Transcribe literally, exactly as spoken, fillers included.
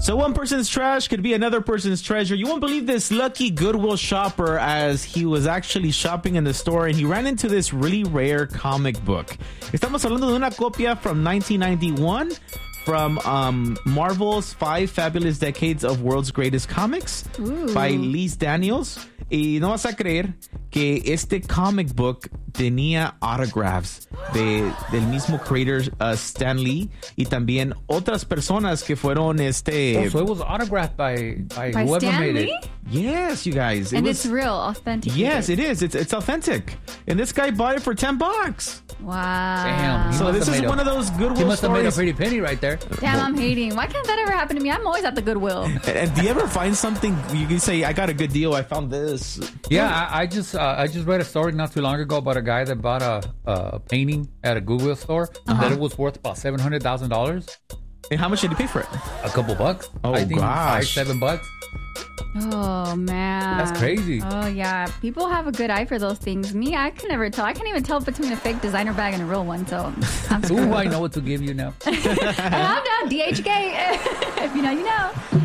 So one person's trash could be another person's treasure. You won't believe this lucky Goodwill shopper as he was actually shopping in the store and he ran into this really rare comic book. Estamos hablando de una copia from nineteen ninety-one from um, Marvel's Five Fabulous Decades of World's Greatest Comics Ooh. by Liz Daniels. Y no vas a creer que este comic book tenía autographs de, del mismo creator uh, Stan Lee y también otras personas que fueron este... Oh, so it was autographed by, by, By whoever Stan made Lee? it. Yes, you guys. It And was, it's real, authentic. yes, it is. It's, it's authentic. And this guy bought it for ten bucks. Wow. Damn. He So must this have is made one a- of those Goodwill He must have made a stories. pretty penny right there. Damn, I'm hating. Why can't that ever happen to me? I'm always at the Goodwill. And, and do you ever find something you can say, I got a good deal, I found this? Yeah, I, I just uh, I just read a story not too long ago about a guy that bought a, a painting at a Goodwill store that it was worth about seven hundred thousand dollars. And how much did he pay for it? A couple bucks. Oh, I think five, gosh. seven bucks. Oh, man. That's crazy. Oh, yeah. People have a good eye for those things. Me, I can never tell. I can't even tell between a fake designer bag and a real one. So I'm screwed. Ooh, I know what to give you now. And I'm down D H K. If you know, you know.